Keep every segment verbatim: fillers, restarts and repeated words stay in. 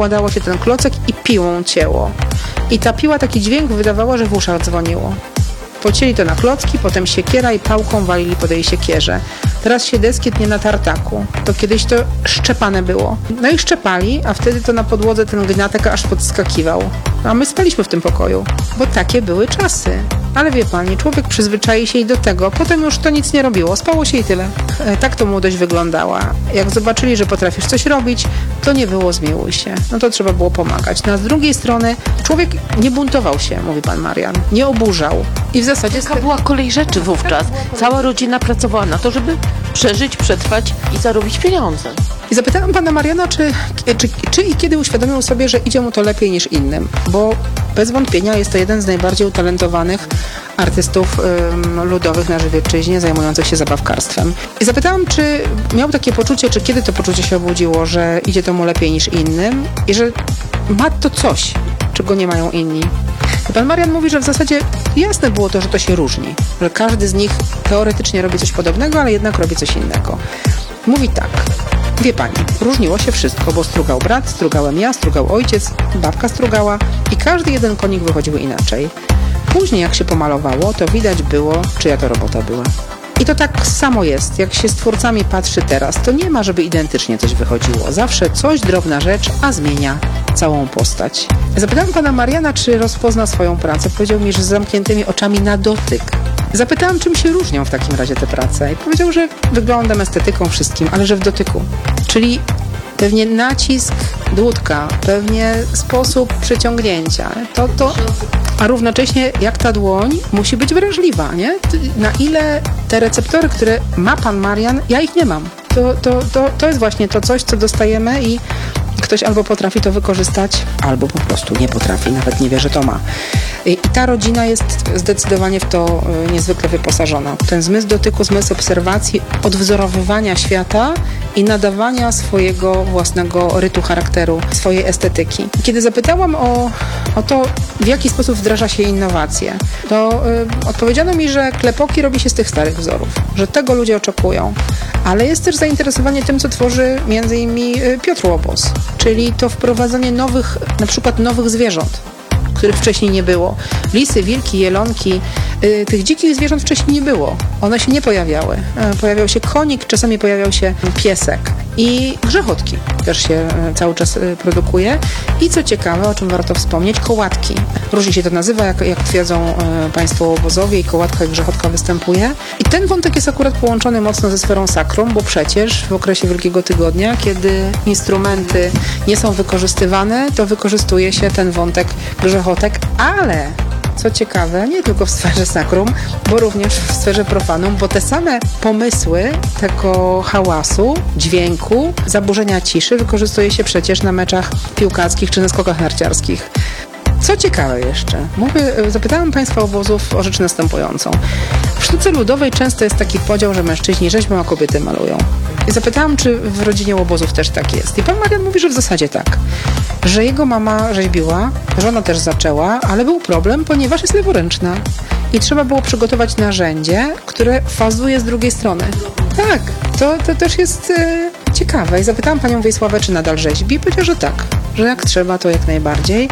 wkładało się ten klocek i piłą cięło. I ta piła taki dźwięk wydawała, że w uszach dzwoniło. Pocięli to na klocki, potem siekiera i pałką walili po tej siekierze. Teraz się deskiet nie na tartaku. To kiedyś to szczepane było. No i szczepali, a wtedy to na podłodze ten gnatek aż podskakiwał. A my spaliśmy w tym pokoju, bo takie były czasy. Ale wie pani, człowiek przyzwyczai się i do tego, potem już to nic nie robiło, spało się i tyle. E, tak to młodość wyglądała. Jak zobaczyli, że potrafisz coś robić, to nie było zmiłuj się. No to trzeba było pomagać. No a z drugiej strony człowiek nie buntował się, mówi pan Marian, nie oburzał. I w zasadzie... Taka była kolej rzeczy wówczas. Cała rodzina pracowała na to, żeby przeżyć, przetrwać i zarobić pieniądze. I zapytałam pana Mariana, czy, czy, czy i kiedy uświadomił sobie, że idzie mu to lepiej niż innym, bo bez wątpienia jest to jeden z najbardziej utalentowanych artystów ym, ludowych na Żywiecczyźnie, zajmujących się zabawkarstwem. I zapytałam, czy miał takie poczucie, czy kiedy to poczucie się obudziło, że idzie to mu lepiej niż innym i że ma to coś, czego nie mają inni. I pan Marian mówi, że w zasadzie jasne było to, że to się różni, że każdy z nich teoretycznie robi coś podobnego, ale jednak robi coś innego. Mówi tak. Wie pani, różniło się wszystko, bo strugał brat, strugałem ja, strugał ojciec, babka strugała i każdy jeden konik wychodził inaczej. Później jak się pomalowało, to widać było, czyja to robota była. I to tak samo jest, jak się z twórcami patrzy teraz, to nie ma, żeby identycznie coś wychodziło. Zawsze coś, drobna rzecz, a zmienia całą postać. Zapytałam pana Mariana, czy rozpozna swoją pracę. Powiedział mi, że z zamkniętymi oczami na dotyk. Zapytałam, czym się różnią w takim razie te prace i powiedział, że wyglądem, estetyką, wszystkim, ale że w dotyku. Czyli pewnie nacisk dłutka, pewnie sposób przyciągnięcia. To, to, a równocześnie jak ta dłoń musi być wrażliwa, nie? Na ile te receptory, które ma pan Marian, ja ich nie mam. To, to, to, to jest właśnie to coś, co dostajemy i ktoś albo potrafi to wykorzystać, albo po prostu nie potrafi, nawet nie wie, że to ma. I ta rodzina jest zdecydowanie w to niezwykle wyposażona. Ten zmysł dotyku, zmysł obserwacji, odwzorowywania świata i nadawania swojego własnego rytu charakteru, swojej estetyki. Kiedy zapytałam o, o to, w jaki sposób wdraża się innowacje, to y, odpowiedziano mi, że klepoki robi się z tych starych wzorów, że tego ludzie oczekują. Ale jest też zainteresowanie tym, co tworzy między innymi Piotr Łobos, czyli to wprowadzanie nowych, na przykład nowych zwierząt, których wcześniej nie było. Lisy, wilki, jelonki, yy, tych dzikich zwierząt wcześniej nie było. One się nie pojawiały. Yy, pojawiał się konik, czasami pojawiał się piesek. I grzechotki też się yy, cały czas yy, produkuje. I co ciekawe, o czym warto wspomnieć, kołatki. Różnie się to nazywa, jak, jak twierdzą yy, państwo łobozowie, i kołatka i grzechotka występuje. I ten wątek jest akurat połączony mocno ze sferą sakrum, bo przecież w okresie Wielkiego Tygodnia, kiedy instrumenty nie są wykorzystywane, to wykorzystuje się ten wątek grzechotek, ale co ciekawe, nie tylko w sferze sakrum, bo również w sferze profanum, bo te same pomysły tego hałasu, dźwięku, zaburzenia ciszy wykorzystuje się przecież na meczach piłkarskich czy na skokach narciarskich. Co ciekawe jeszcze, mówię, zapytałam państwa obozów o rzecz następującą. W sztuce ludowej często jest taki podział, że mężczyźni rzeźbią, a kobiety malują. I zapytałam, czy w rodzinie Łobozów też tak jest. I pan Marian mówi, że w zasadzie tak. Że jego mama rzeźbiła, żona też zaczęła, ale był problem, ponieważ jest leworęczna. I trzeba było przygotować narzędzie, które fazuje z drugiej strony. Tak, to, to też jest e, ciekawe. I zapytałam panią Wiesławę, czy nadal rzeźbi. I powiedziała, że tak, że jak trzeba, to jak najbardziej.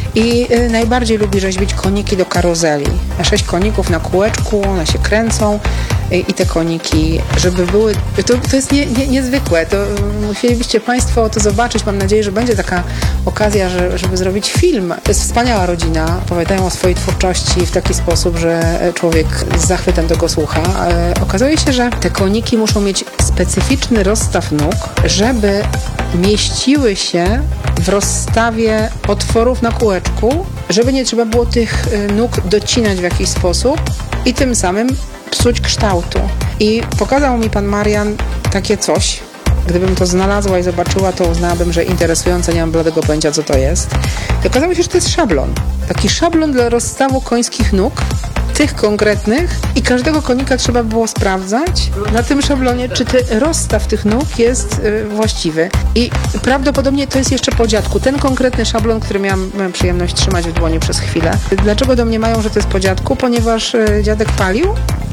I y, najbardziej lubi rzeźbić koniki do karuzeli. Sześć koników na kółeczku, one się kręcą y, i te koniki, żeby były... To, to jest nie, nie, niezwykłe. To, y, musielibyście państwo to zobaczyć. Mam nadzieję, że będzie taka okazja, że, żeby zrobić film. To jest wspaniała rodzina. Opowiadają o swojej twórczości w taki sposób, że człowiek z zachwytem tego słucha. Y, okazuje się, że te koniki muszą mieć specyficzny rozstaw nóg, żeby mieściły się w rozstawie otworów na kółeczku, żeby nie trzeba było tych nóg docinać w jakiś sposób i tym samym psuć kształtu. I pokazał mi pan Marian takie coś. Gdybym to znalazła i zobaczyła, to uznałabym, że interesujące, nie mam bladego pojęcia, co to jest. I okazało się, że to jest szablon. Taki szablon dla rozstawu końskich nóg, tych konkretnych, i każdego konika trzeba było sprawdzać na tym szablonie, czy ten rozstaw tych nóg jest y, właściwy. I prawdopodobnie to jest jeszcze po dziadku. Ten konkretny szablon, który miałam, miałam przyjemność trzymać w dłoni przez chwilę. Dlaczego domniemają, że to jest po dziadku? Ponieważ y, dziadek palił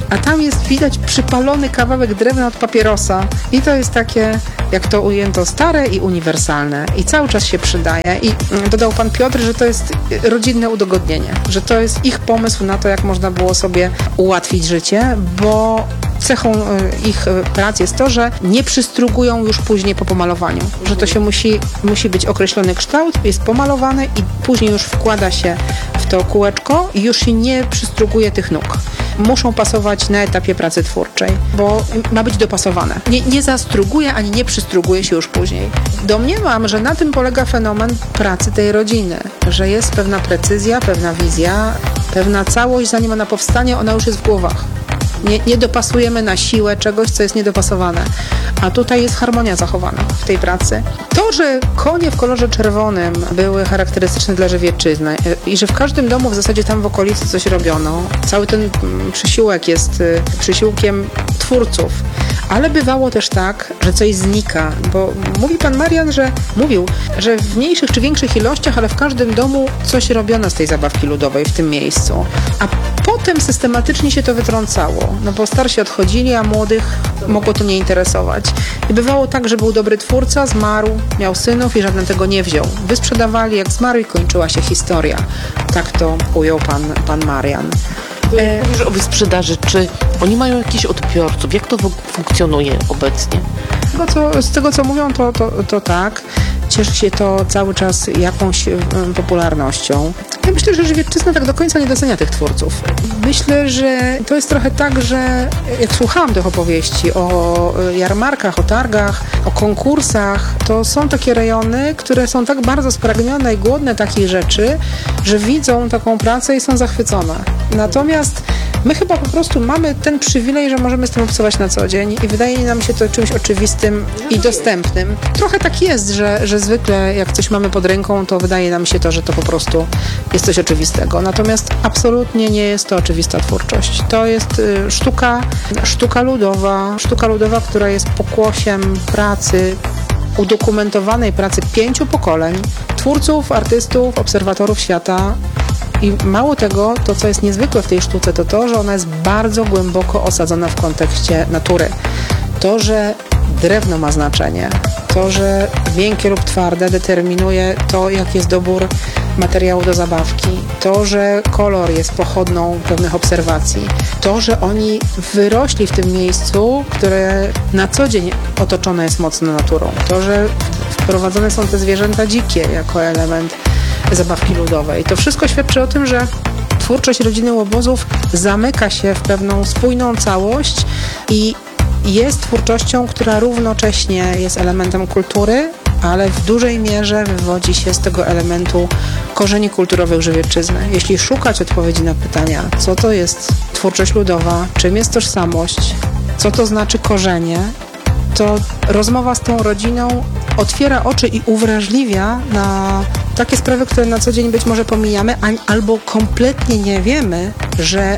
a tam jest widać przypalony kawałek drewna od papierosa. I to jest takie, jak to ujęto, stare i uniwersalne. I cały czas się przydaje. I dodał pan Piotr, że to jest rodzinne udogodnienie, że to jest ich pomysł na to, jak można było sobie ułatwić życie, bo cechą ich prac jest to, że nie przystrugują już później po pomalowaniu, że to się musi, musi być określony kształt, jest pomalowane i później już wkłada się w to kółeczko i już się nie przystruguje tych nóg. Muszą pasować na etapie pracy twórczej, bo ma być dopasowane. Nie, nie zastruguje ani nie przystruguje się już później. Domniemam, że na tym polega fenomen pracy tej rodziny, że jest pewna precyzja, pewna wizja, pewna całość, zanim ona powstanie, ona już jest w głowach. Nie, nie dopasujemy na siłę czegoś, co jest niedopasowane. A tutaj jest harmonia zachowana w tej pracy. To, że konie w kolorze czerwonym były charakterystyczne dla Żywiecczyzny i że w każdym domu w zasadzie tam w okolicy coś robiono, cały ten przysiłek jest przysiłkiem twórców. Ale bywało też tak, że coś znika, bo mówi pan Marian, że mówił, że w mniejszych czy większych ilościach, ale w każdym domu coś robiono z tej zabawki ludowej w tym miejscu. A potem systematycznie się to wytrącało, no bo starsi odchodzili, a młodych mogło to nie interesować. I bywało tak, że był dobry twórca, zmarł, miał synów i żaden tego nie wziął. Wysprzedawali jak zmarł i kończyła się historia. Tak to ujął pan, pan Marian. Mówisz o wyprzedaży. Czy oni mają jakichś odbiorców? Jak to funkcjonuje obecnie? Z tego, co, z tego, co mówią, to, to, to tak. Cieszy się to cały czas jakąś um, popularnością. Ja myślę, że Żywiecczyzna tak do końca nie docenia tych twórców. Myślę, że to jest trochę tak, że jak słuchałam tych opowieści o jarmarkach, o targach, o konkursach, to są takie rejony, które są tak bardzo spragnione i głodne takich rzeczy, że widzą taką pracę i są zachwycone. Natomiast my chyba po prostu mamy ten przywilej, że możemy z tym obcować na co dzień i wydaje nam się to czymś oczywistym i dostępnym. Trochę tak jest, że, że zwykle jak coś mamy pod ręką, to wydaje nam się to, że to po prostu jest coś oczywistego. Natomiast absolutnie nie jest to oczywista twórczość. To jest y, sztuka, sztuka ludowa, sztuka ludowa, która jest pokłosiem pracy, udokumentowanej pracy pięciu pokoleń, twórców, artystów, obserwatorów świata. I mało tego, to co jest niezwykłe w tej sztuce, to to, że ona jest bardzo głęboko osadzona w kontekście natury. To, że drewno ma znaczenie, to, że miękkie lub twarde determinuje to, jaki jest dobór materiału do zabawki, to, że kolor jest pochodną pewnych obserwacji, to, że oni wyrośli w tym miejscu, które na co dzień otoczone jest mocno naturą, to, że wprowadzone są te zwierzęta dzikie jako element zabawki ludowej. To wszystko świadczy o tym, że twórczość rodziny Łobozów zamyka się w pewną spójną całość i jest twórczością, która równocześnie jest elementem kultury, ale w dużej mierze wywodzi się z tego elementu korzeni kulturowych Żywiecczyzny. Jeśli szukać odpowiedzi na pytania, co to jest twórczość ludowa, czym jest tożsamość, co to znaczy korzenie, to rozmowa z tą rodziną otwiera oczy i uwrażliwia na takie sprawy, które na co dzień być może pomijamy, albo kompletnie nie wiemy, że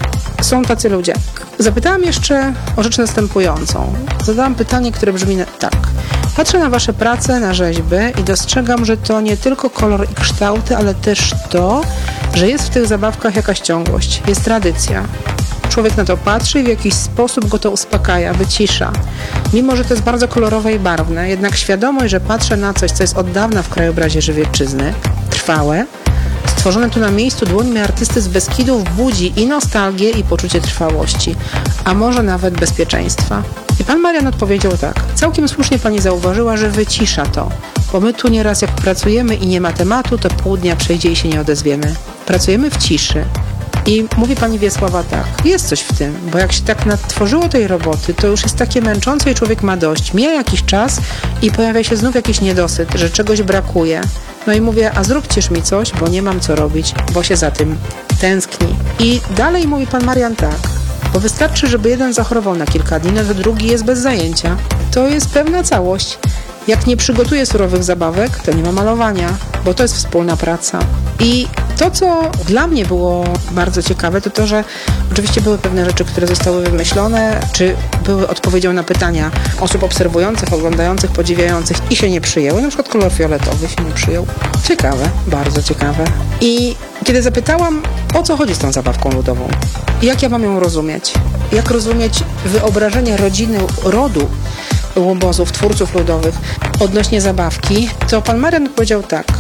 są tacy ludzie. Zapytałam jeszcze o rzecz następującą. Zadałam pytanie, które brzmi tak. Patrzę na wasze prace, na rzeźby i dostrzegam, że to nie tylko kolor i kształty, ale też to, że jest w tych zabawkach jakaś ciągłość, jest tradycja. Człowiek na to patrzy i w jakiś sposób go to uspokaja, wycisza. Mimo, że to jest bardzo kolorowe i barwne, jednak świadomość, że patrzę na coś, co jest od dawna w krajobrazie Żywiecczyzny, trwałe, stworzone tu na miejscu dłońmi artysty z Beskidów, budzi i nostalgię, i poczucie trwałości, a może nawet bezpieczeństwa. I pan Marian odpowiedział tak. Całkiem słusznie pani zauważyła, że wycisza to, bo my tu nieraz jak pracujemy i nie ma tematu, to pół dnia przejdzie i się nie odezwiemy. Pracujemy w ciszy. I mówi pani Wiesława tak, jest coś w tym, bo jak się tak nadtworzyło tej roboty, to już jest takie męczące i człowiek ma dość. Mija jakiś czas i pojawia się znów jakiś niedosyt, że czegoś brakuje. No i mówię, a zróbcież mi coś, bo nie mam co robić, bo się za tym tęskni. I dalej mówi pan Marian tak, bo wystarczy, żeby jeden zachorował na kilka dni, no to drugi jest bez zajęcia. To jest pewna całość. Jak nie przygotuję surowych zabawek, to nie ma malowania, bo to jest wspólna praca. I to, co dla mnie było bardzo ciekawe, to to, że oczywiście były pewne rzeczy, które zostały wymyślone, czy były odpowiedzią na pytania osób obserwujących, oglądających, podziwiających i się nie przyjęły. Na przykład kolor fioletowy się nie przyjął. Ciekawe, bardzo ciekawe. I Kiedy zapytałam, o co chodzi z tą zabawką ludową, jak ja mam ją rozumieć, jak rozumieć wyobrażenie rodziny, rodu Łobozów, twórców ludowych odnośnie zabawki, to pan Marian powiedział tak: